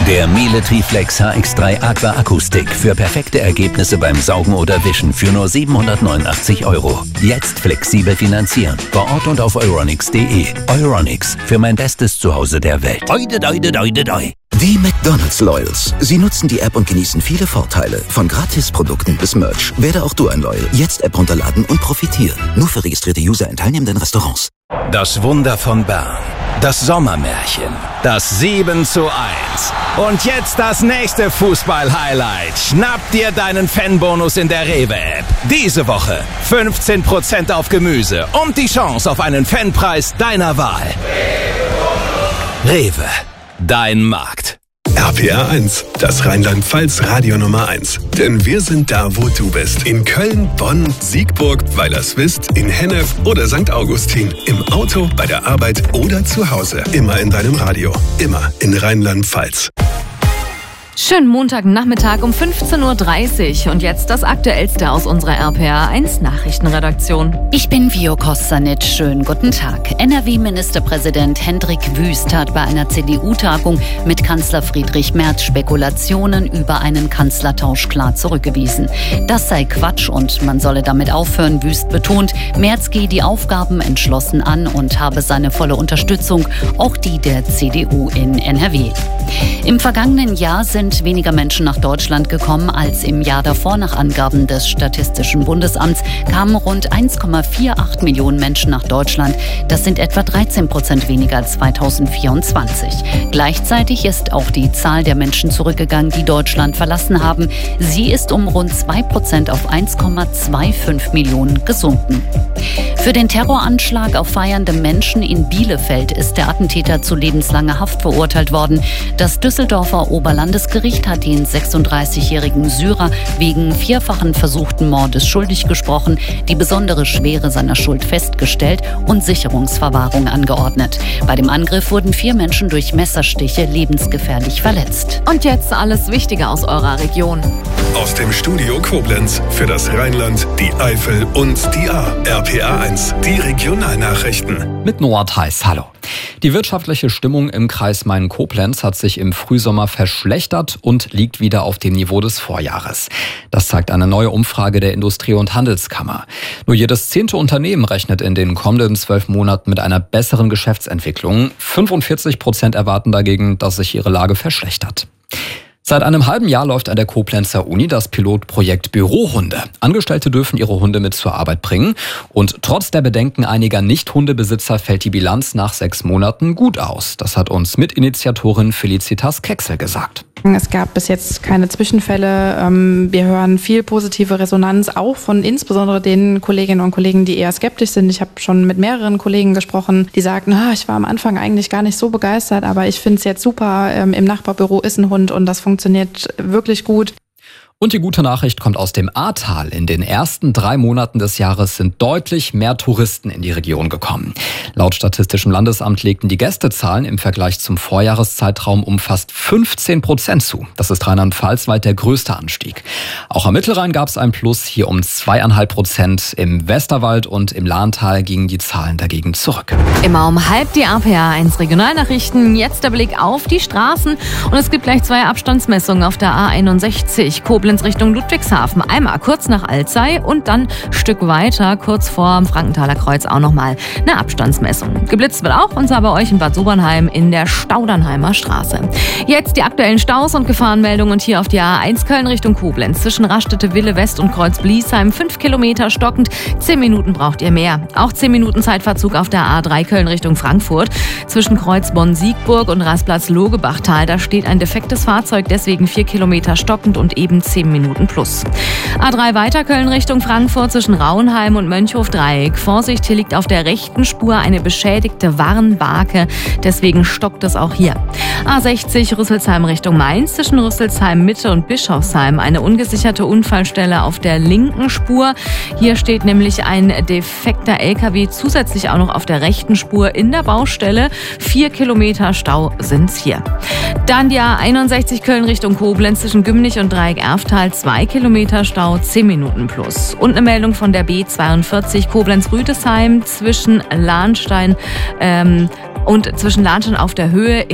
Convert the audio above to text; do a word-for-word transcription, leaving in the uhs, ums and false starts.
Der Miele Triflex H X drei Aqua Akustik für perfekte Ergebnisse beim Saugen oder Wischen für nur siebenhundertneunundachtzig Euro. Jetzt flexibel finanzieren. Vor Ort und auf euronics punkt de. Euronics, für mein bestes Zuhause der Welt. Oide, oide, oide, oide. Die McDonald's Loyals. Sie nutzen die App und genießen viele Vorteile. Von Gratisprodukten bis Merch. Werde auch du ein Loyal. Jetzt App runterladen und profitieren. Nur für registrierte User in teilnehmenden Restaurants. Das Wunder von Bern. Das Sommermärchen. Das sieben zu eins. Und jetzt das nächste Fußball-Highlight. Schnapp dir deinen Fanbonus in der Rewe-App. Diese Woche fünfzehn Prozent auf Gemüse und die Chance auf einen Fanpreis deiner Wahl. Rewe. Dein Markt. R P R eins, das Rheinland-Pfalz Radio Nummer eins. Denn wir sind da, wo du bist. In Köln, Bonn, Siegburg, Weilerswist, in Hennef oder Sankt Augustin. Im Auto, bei der Arbeit oder zu Hause. Immer in deinem Radio. Immer in Rheinland-Pfalz. Schönen Montagnachmittag um fünfzehn Uhr dreißig und jetzt das Aktuellste aus unserer R P R eins Nachrichtenredaktion. Ich bin Vio Kostanic. Schönen guten Tag. N R W-Ministerpräsident Hendrik Wüst hat bei einer C D U-Tagung mit Kanzler Friedrich Merz Spekulationen über einen Kanzlertausch klar zurückgewiesen. Das sei Quatsch und man solle damit aufhören. Wüst betont, Merz gehe die Aufgaben entschlossen an und habe seine volle Unterstützung, auch die der C D U in N R W. Im vergangenen Jahr sind weniger Menschen nach Deutschland gekommen als im Jahr davor. Nach Angaben des Statistischen Bundesamts kamen rund eins Komma achtundvierzig Millionen Menschen nach Deutschland. Das sind etwa dreizehn Prozent weniger als zweitausendvierundzwanzig. Gleichzeitig ist auch die Zahl der Menschen zurückgegangen, die Deutschland verlassen haben. Sie ist um rund zwei Prozent auf eins Komma fünfundzwanzig Millionen gesunken. Für den Terroranschlag auf feiernde Menschen in Bielefeld ist der Attentäter zu lebenslanger Haft verurteilt worden. Das Düsseldorfer Oberlandesgericht hat den sechsunddreißigjährigen Syrer wegen vierfachen versuchten Mordes schuldig gesprochen, die besondere Schwere seiner Schuld festgestellt und Sicherungsverwahrung angeordnet. Bei dem Angriff wurden vier Menschen durch Messerstiche lebensgefährlich verletzt. Und jetzt alles Wichtige aus eurer Region. Aus dem Studio Koblenz für das Rheinland, die Eifel und die A. R P R eins, die Regionalnachrichten. Mit Noah Theis, hallo. Die wirtschaftliche Stimmung im Kreis Main-Koblenz hat sich im Frühsommer verschlechtert und liegt wieder auf dem Niveau des Vorjahres. Das zeigt eine neue Umfrage der Industrie- und Handelskammer. Nur jedes zehnte Unternehmen rechnet in den kommenden zwölf Monaten mit einer besseren Geschäftsentwicklung. fünfundvierzig Prozent erwarten dagegen, dass sich ihre Lage verschlechtert. Seit einem halben Jahr läuft an der Koblenzer Uni das Pilotprojekt Bürohunde. Angestellte dürfen ihre Hunde mit zur Arbeit bringen. Und trotz der Bedenken einiger Nicht-Hundebesitzer fällt die Bilanz nach sechs Monaten gut aus. Das hat uns Mitinitiatorin Felicitas Kecksel gesagt. Es gab bis jetzt keine Zwischenfälle. Wir hören viel positive Resonanz, auch von insbesondere den Kolleginnen und Kollegen, die eher skeptisch sind. Ich habe schon mit mehreren Kollegen gesprochen, die sagten, ah, ich war am Anfang eigentlich gar nicht so begeistert, aber ich finde es jetzt super. Im Nachbarbüro ist ein Hund und das funktioniert wirklich gut. Und die gute Nachricht kommt aus dem Ahrtal. In den ersten drei Monaten des Jahres sind deutlich mehr Touristen in die Region gekommen. Laut Statistischem Landesamt legten die Gästezahlen im Vergleich zum Vorjahreszeitraum um fast fünfzehn Prozent zu. Das ist Rheinland-Pfalz weit der größte Anstieg. Auch am Mittelrhein gab es ein Plus, hier um zweieinhalb Prozent. Im Westerwald und im Lahntal gingen die Zahlen dagegen zurück. Immer um halb die R P R eins Regionalnachrichten. Jetzt der Blick auf die Straßen. Und es gibt gleich zwei Abstandsmessungen auf der A einundsechzig. Koblenz Richtung Ludwigshafen. Einmal kurz nach Alzey und dann ein Stück weiter, kurz vor dem Frankenthaler Kreuz, auch nochmal eine Abstandsmessung. Geblitzt wird auch, und zwar bei euch in Bad Sobernheim in der Staudernheimer Straße. Jetzt die aktuellen Staus und Gefahrenmeldungen hier auf die A eins Köln Richtung Koblenz. Zwischen Raststätte Wille West und Kreuz Bliesheim. fünf Kilometer stockend. zehn Minuten braucht ihr mehr. Auch zehn Minuten Zeitverzug auf der A drei Köln Richtung Frankfurt. Zwischen Kreuz Bonn-Siegburg und Rastplatz Logebachtal. Da steht ein defektes Fahrzeug, deswegen vier Kilometer stockend und eben zehn Minuten plus. A drei weiter Köln Richtung Frankfurt zwischen Rauenheim und Mönchhof-Dreieck. Vorsicht, hier liegt auf der rechten Spur eine beschädigte Warnbarke. Deswegen stockt es auch hier. A sechzig Rüsselsheim Richtung Mainz zwischen Rüsselsheim Mitte und Bischofsheim. Eine ungesicherte Unfallstelle auf der linken Spur. Hier steht nämlich ein defekter L K W zusätzlich auch noch auf der rechten Spur in der Baustelle. Vier Kilometer Stau sind's hier. Dann die A einundsechzig Köln Richtung Koblenz zwischen Gümnich und Dreieck-Erftal. zwei Kilometer Stau, zehn Minuten plus. Und eine Meldung von der B zweiundvierzig Koblenz-Rüdesheim zwischen Lahnstein ähm, und zwischen Lahnstein auf der Höhe